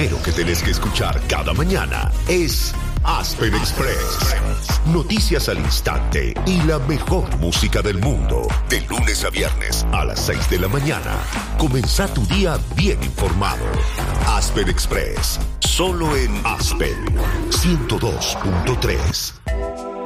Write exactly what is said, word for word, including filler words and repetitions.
primero que tenés que escuchar cada mañana es Aspen Express. Noticias al instante y la mejor música del mundo. De lunes a viernes a las seis de la mañana. Comenzá tu día bien informado. Aspen Express. Solo en Aspen ciento dos punto tres.